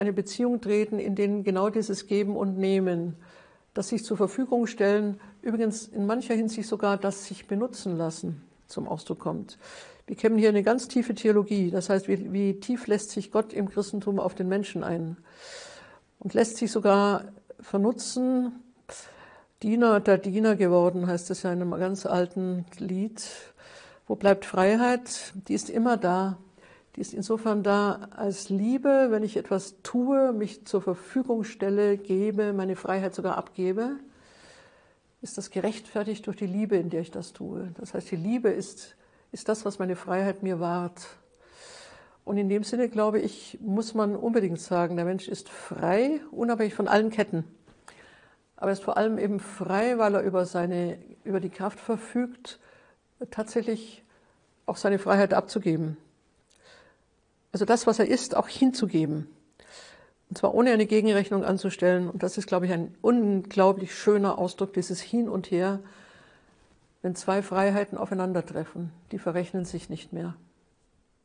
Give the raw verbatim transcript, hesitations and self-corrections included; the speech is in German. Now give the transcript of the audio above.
eine Beziehung treten, in denen genau dieses Geben und Nehmen, das sich zur Verfügung stellen, übrigens in mancher Hinsicht sogar das sich benutzen lassen, zum Ausdruck kommt. Wir kennen hier eine ganz tiefe Theologie, das heißt, wie, wie tief lässt sich Gott im Christentum auf den Menschen ein und lässt sich sogar vernutzen. Diener der Diener geworden, heißt es ja in einem ganz alten Lied. Wo bleibt Freiheit? Die ist immer da. Die ist insofern da als Liebe, wenn ich etwas tue, mich zur Verfügung stelle, gebe, meine Freiheit sogar abgebe, ist das gerechtfertigt durch die Liebe, in der ich das tue. Das heißt, die Liebe ist, ist das, was meine Freiheit mir wahrt. Und in dem Sinne, glaube ich, muss man unbedingt sagen, der Mensch ist frei, unabhängig von allen Ketten. Aber er ist vor allem eben frei, weil er über, seine, über die Kraft verfügt, tatsächlich auch seine Freiheit abzugeben. Also das, was er ist, auch hinzugeben. Und zwar ohne eine Gegenrechnung anzustellen. Und das ist, glaube ich, ein unglaublich schöner Ausdruck, dieses Hin und Her, wenn zwei Freiheiten aufeinandertreffen. Die verrechnen sich nicht mehr.